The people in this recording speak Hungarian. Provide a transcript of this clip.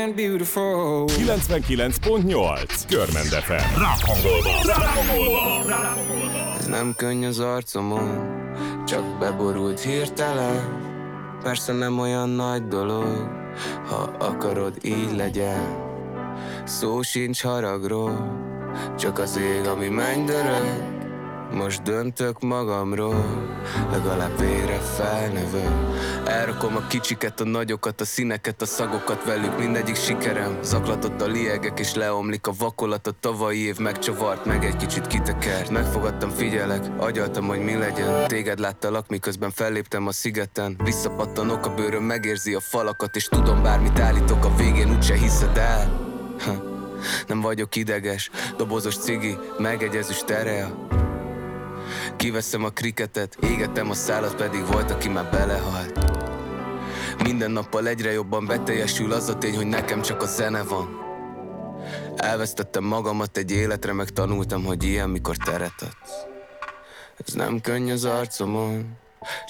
Beautiful. 99.8 Körmende FM. Ráhangolva. Ez nem könny az arcomon, csak beborult hirtelen. Persze nem olyan nagy dolog, ha akarod így legyen. Szó sincs haragról, csak az ég, ami mennydörög. Most döntök magamról, legalább végre felnövök. Elrakom a kicsiket, a nagyokat, a színeket, a szagokat, velük mindegyik sikerem. Zaklatott a liegek és leomlik a vakolat. A tavalyi év megcsavart, meg egy kicsit kitekert. Megfogadtam, figyelek, agyaltam, hogy mi legyen. Téged láttalak, miközben felléptem a szigeten. Visszapattanok a bőröm, megérzi a falakat. És tudom, bármit állítok, a végén úgyse hiszed el. Nem vagyok ideges, dobozos cigi, meg egy ezüst terea. Kiveszem a kriketet, égetem a szálat, pedig volt, aki már belehalt. Minden nappal egyre jobban beteljesül az a tény, hogy nekem csak a zene van. Elvesztettem magamat egy életre, meg tanultam, hogy ilyen, mikor teret adsz. Ez nem könny az arcomon,